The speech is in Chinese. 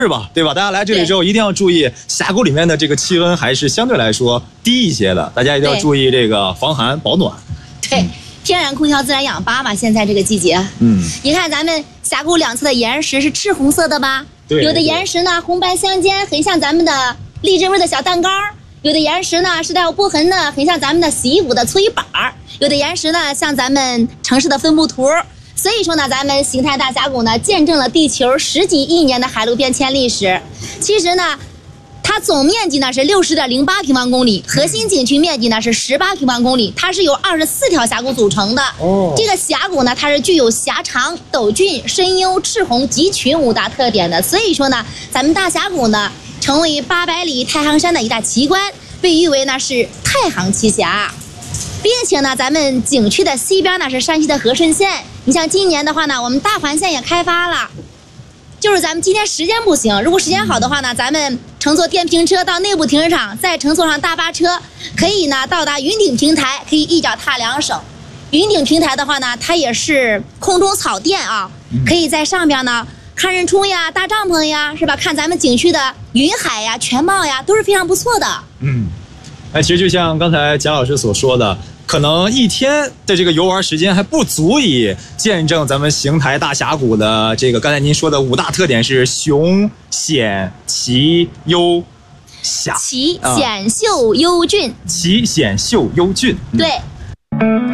是吧？对吧？大家来这里之后一定要注意，峡谷里面的这个气温还是相对来说低一些的，大家一定要注意这个防寒保暖。 对，天然空调自然氧吧嘛，现在这个季节。你看咱们峡谷两侧的岩石是赤红色的吧？对。有的岩石呢红白相间，很像咱们的荔枝味的小蛋糕；有的岩石呢是带有波痕的，很像咱们的洗衣服的搓衣板；有的岩石呢像咱们城市的分布图。所以说呢，咱们邢台大峡谷呢，见证了地球10几亿年的海陆变迁历史。其实呢，它总面积呢是60.08平方公里，核心景区面积呢是18平方公里，它是由24条峡谷组成的。这个峡谷呢，它是具有狭长、陡峻、深幽、赤红、极群5大特点的。所以说呢，咱们大峡谷呢，成为800里太行山的一大奇观，被誉为呢是太行奇峡。并且呢，咱们景区的西边呢是山西的和顺县。你像今年的话呢，我们大环线也开发了，就是咱们今天时间不行，如果时间好的话呢，咱们乘坐电瓶车到内部停车场，再乘坐上大巴车，可以呢到达云顶平台，可以一脚踏2省。云顶平台的话呢，它也是空中草甸啊，可以在上边呢看日出呀、搭帐篷呀，是吧？看咱们景区的云海呀、全貌呀，都是非常不错的。 其实就像刚才贾老师所说的，可能一天的这个游玩时间还不足以见证咱们邢台大峡谷的这个刚才您说的5大特点是雄、险、奇、幽、峡。 奇、险、秀、幽、峻。 奇、险、秀、幽、峻。 对。